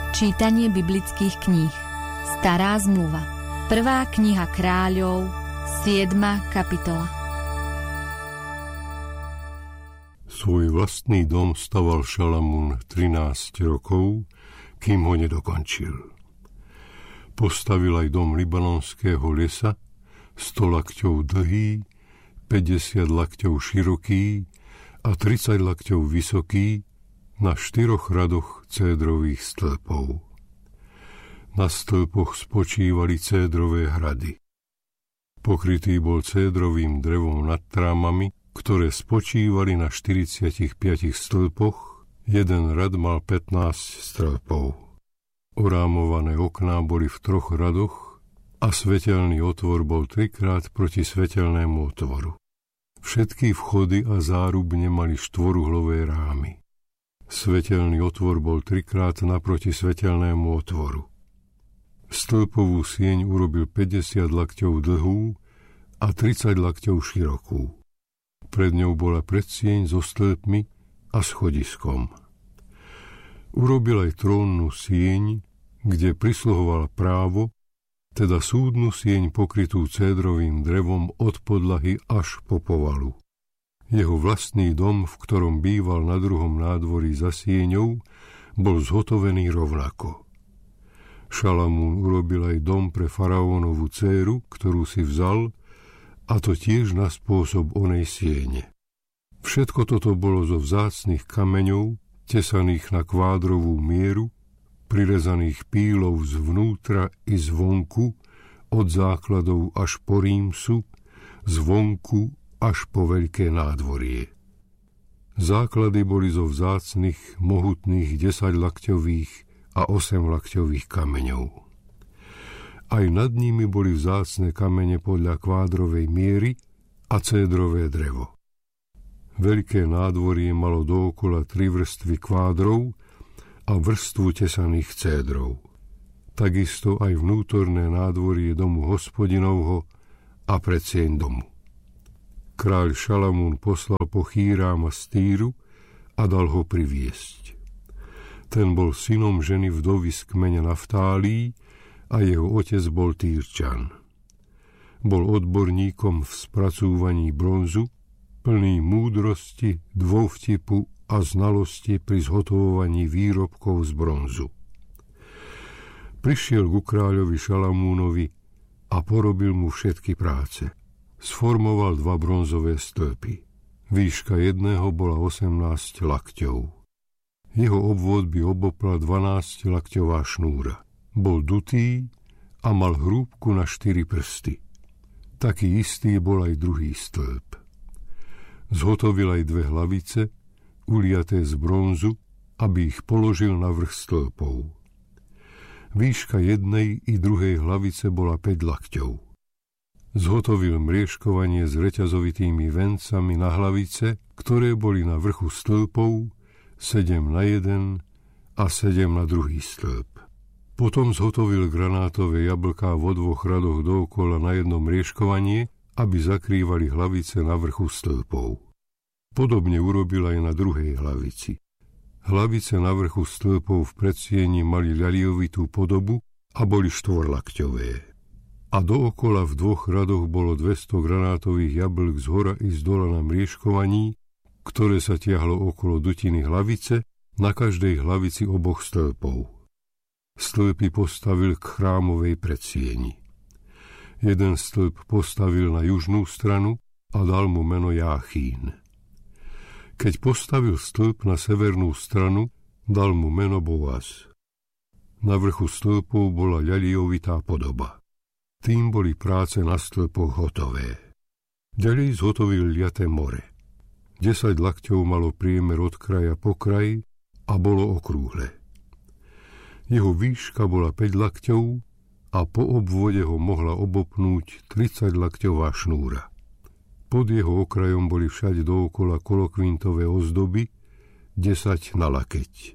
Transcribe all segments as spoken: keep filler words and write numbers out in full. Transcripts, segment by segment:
Čítanie biblických kníh. Stará zmluva. Prvá kniha Kráľov, siedma kapitola. Svoj vlastný dom staval Šalamún trinásť rokov, kým ho nedokončil. Postavil aj dom libanonského lesa, sto lakťov dlhý, päťdesiat lakťov široký a tridsať lakťov vysoký, na štyroch radoch cédrových stĺpov. Na stĺpoch spočívali cédrové hrady. Pokrytý bol cédrovým drevom nad trámami, ktoré spočívali na štyridsiatich piatich stĺpoch, jeden rad mal pätnásť stĺpov. Orámované okná boli v troch radoch a svetelný otvor bol trikrát proti svetelnému otvoru. Všetky vchody a zárubne mali štvoruhlové rámy. Svetelný otvor bol trikrát naproti svetelnému otvoru. Stĺpovú sieň urobil päťdesiat lakťov dlhú a tridsať lakťov širokú. Pred ňou bola predsieň so stĺpmi a schodiskom. Urobil aj trónnu sieň, kde prisluhoval právo, teda súdnu sieň pokrytú cédrovým drevom od podlahy až po povalu. Jeho vlastný dom, v ktorom býval na druhom nádvorí za sieňou, bol zhotovený rovnako. Šalamún urobil aj dom pre faraónovu dcéru, ktorú si vzal, a to tiež na spôsob onej siene. Všetko toto bolo zo vzácnych kameňov, tesaných na kvádrovú mieru, prirezaných pílov zvnútra i zvonku, od základov až po rímsu, zvonku až po veľké nádvorie. Základy boli zo vzácnych, mohutných desaťlakťových a osemlakťových kameňov. Aj nad nimi boli vzácne kamene podľa kvádrovej miery a cédrové drevo. Veľké nádvorie malo dookola tri vrstvy kvádrov a vrstvu tesaných cédrov. Takisto aj vnútorné nádvorie domu Hospodinovho a predsieň domu. Kráľ Šalamún poslal po Chýráma z Týru a dal ho priviesť. Ten bol synom ženy vdovy z kmeňa Naftálí a jeho otec bol Týrčan. Bol odborníkom v spracúvaní bronzu, plný múdrosti, dôvtipu a znalosti pri zhotovovaní výrobkov z bronzu. Prišiel ku kráľovi Šalamúnovi a porobil mu všetky práce. Sformoval dva bronzové stĺpy. Výška jedného bola osemnásť lakťov. Jeho obvod by obopla dvanásťlakťová šnúra. Bol dutý a mal hrúbku na štyri prsty. Taký istý bol aj druhý stĺp. Zhotovil aj dve hlavice, uliaté z bronzu, aby ich položil na vrch stĺpov. Výška jednej i druhej hlavice bola päť lakťov. Zhotovil mriežkovanie s reťazovitými vencami na hlavice, ktoré boli na vrchu stĺpov, sedem na jeden a sedem na druhý stĺp. Potom zhotovil granátové jablká vo dvoch radoch dookola na jedno mriežkovanie, aby zakrývali hlavice na vrchu stĺpov. Podobne urobil aj na druhej hlavici. Hlavice na vrchu stĺpov v predsieni mali ľaliovitú podobu a boli štvorlakťové. A dookola v dvoch radoch bolo dvesto granátových jablk zhora i zdola na mriežkovaní, ktoré sa tiahlo okolo dutiny hlavice, na každej hlavici oboch stĺpov. Stĺpy postavil k chrámovej predsieni. Jeden stĺp postavil na južnú stranu a dal mu meno Jáchín. Keď postavil stĺp na severnú stranu, dal mu meno Boaz. Na vrchu stĺpov bola ľaliovitá podoba. Tým boli práce na stĺpoch hotové. Ďalej zhotovil liaté more. Desať lakťov malo priemer od kraja po kraj a bolo okrúhle. Jeho výška bola päť lakťov a po obvode ho mohla obopnúť tridsaťlakťová šnúra. Pod jeho okrajom boli všade dookola kolokvintové ozdoby, desať na lakeť.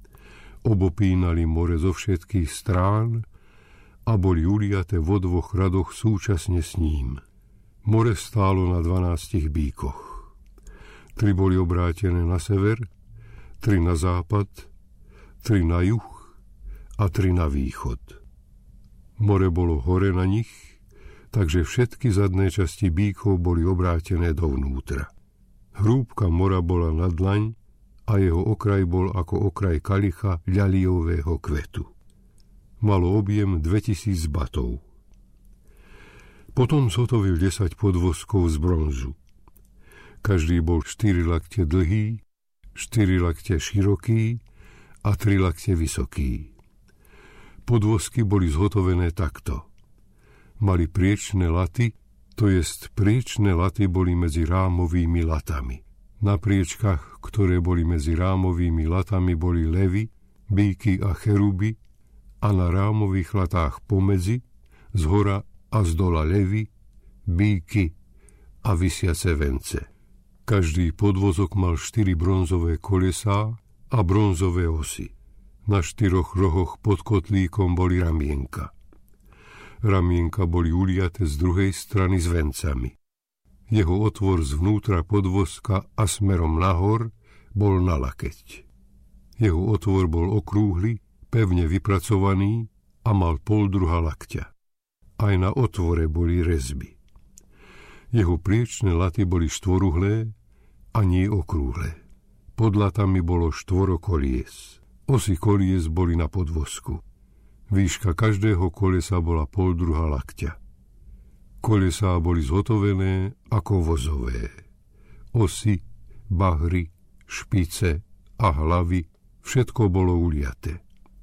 Obopínali more zo všetkých strán a boli uliaté vo dvoch radoch súčasne s ním. More stálo na dvanástich bíkoch. Tri boli obrátené na sever, tri na západ, tri na juh a tri na východ. More bolo hore na nich, takže všetky zadné časti bíkov boli obrátené dovnútra. Hrúbka mora bola na dlaň a jeho okraj bol ako okraj kalicha ľaliového kvetu. Malo objem dvetisíc batov. Potom zhotovil desať podvozkov z bronzu. Každý bol štyri lakte dlhý, štyri lakte široký a tri lakte vysoký. Podvozky boli zhotovené takto. Mali priečne laty, to jest priečne laty boli medzi rámovými latami. Na priečkach, ktoré boli medzi rámovými latami, boli levy, bíky a cheruby a na rámových latách pomedzi, zhora a zdola levy, bíky a visiace vence. Každý podvozok mal štyri bronzové kolesá a bronzové osy. Na štyroch rohoch pod kotlíkom boli ramienka. Ramienka boli uliate z druhej strany s vencami. Jeho otvor zvnútra podvozka a smerom nahor bol na lakeť. Jeho otvor bol okrúhly, pevne vypracovaný a mal pol druha lakťa. Aj na otvore boli rezby. Jeho priečne laty boli štvoruhlé a nie okrúhle. Pod latami bolo štvoro kolies. Osy kolies boli na podvozku. Výška každého kolesa bola pol druha lakťa. Kolesá boli zhotovené ako vozové. Osy, bahry, špice a hlavy, všetko bolo uliate.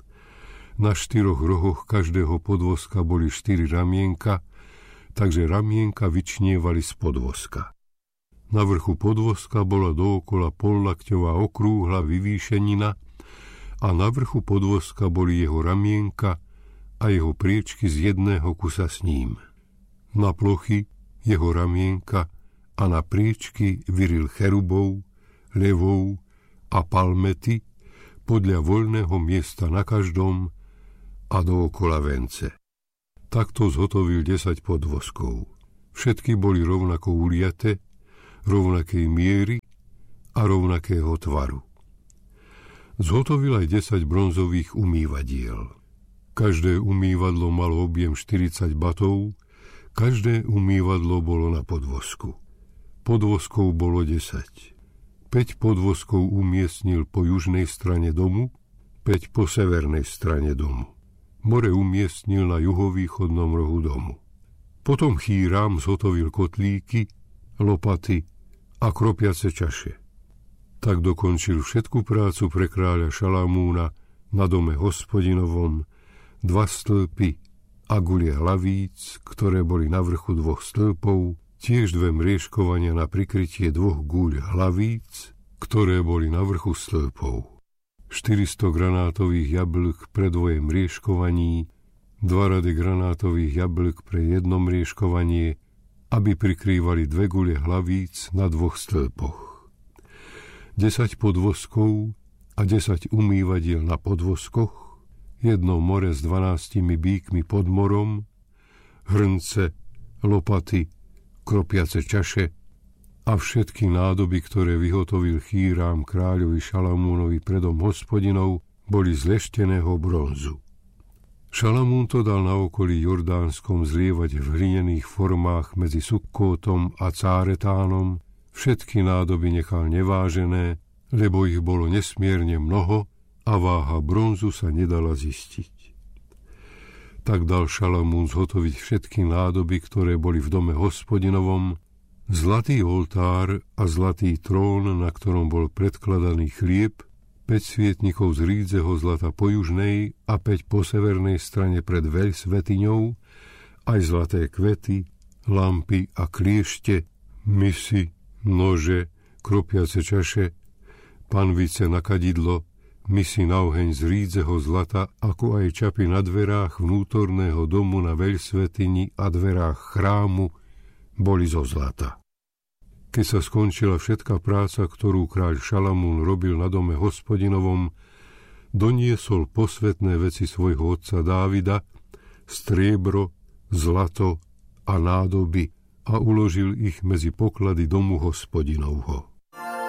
Na štyroch rohoch každého podvozka boli štyri ramienka, takže ramienka vyčnievali z podvozka. Na vrchu podvozka bola dookola pollakťová okrúhla vyvýšenina a na vrchu podvozka boli jeho ramienka a jeho priečky z jedného kusa s ním. Na plochy jeho ramienka a na priečky vyril cherubov, levov a palmety podľa voľného miesta na každom a dookola vence. Takto zhotovil desať podvozkov. Všetky boli rovnako uliate, rovnakej miery a rovnakého tvaru. Zhotovil aj desať bronzových umývadiel. Každé umývadlo malo objem štyridsať batov, každé umývadlo bolo na podvozku. Podvozkov bolo desať. päť podvozkov umiestnil po južnej strane domu, päť po severnej strane domu. More umiestnil na juhovýchodnom rohu domu. Potom Chýrám zhotovil kotlíky, lopaty a kropiace čaše. Tak dokončil všetku prácu pre kráľa Šalamúna na dome hospodinovom, dva stĺpy a gulie hlavíc, ktoré boli na vrchu dvoch stĺpov, tiež dve mriežkovania na prikrytie dvoch guľ hlavíc, ktoré boli na vrchu stĺpov. štyristo granátových jablk pre dvoje mriežkovaní, dva rady granátových jablk pre jedno mriežkovanie, aby prikrývali dve gule hlavíc na dvoch stĺpoch. desať podvozkov a desať umývadiel na podvozkoch, jedno more s dvanástimi bíkmi pod morom, hrnce, lopaty, kropiace čaše a všetky nádoby, ktoré vyhotovil Chýrám kráľovi Šalamúnovi pre dom hospodinov, boli z lešteného bronzu. Šalamún to dal na okolí Jordánskom zlievať v hlinených formách medzi Sukkótom a Cáretánom, všetky nádoby nechal nevážené, lebo ich bolo nesmierne mnoho a váha bronzu sa nedala zistiť. Tak dal Šalamún zhotoviť všetky nádoby, ktoré boli v dome hospodinovom, zlatý oltár a zlatý trón, na ktorom bol predkladaný chlieb, päť svietnikov z rídzeho zlata po južnej a päť po severnej strane pred veľsvätyňou, aj zlaté kvety, lampy a kliešte, misy, nože, kropiace čaše, panvice na kadidlo, misy na oheň z rídzeho zlata, ako aj čapy na dverách vnútorného domu na veľsvätyni a dverách chrámu, boli zo zlata. Keď sa skončila všetká práca, ktorú kráľ Šalamún robil na dome hospodinovom, doniesol posvätné veci svojho otca Dávida, striebro, zlato a nádoby a uložil ich medzi poklady domu hospodinovho.